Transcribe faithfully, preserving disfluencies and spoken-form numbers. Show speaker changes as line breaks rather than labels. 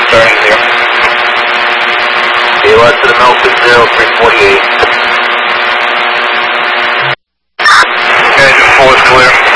starting zero. Be left to the Milford zero three forty-eight. Engine four is clear.